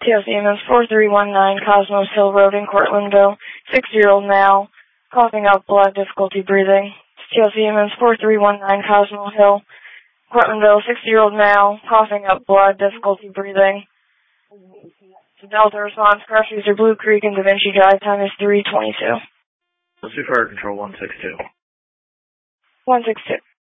TLC 4319 Cosmos Hill Road in Cortlandville. 6-year-old male, coughing up blood, difficulty breathing. TLC 4319 Cosmos Hill, Cortlandville. 6-year-old male, coughing up blood, difficulty breathing. Delta response, crash user Blue Creek and Da Vinci Drive, time is 3:22. Let's do fire control 162. 162.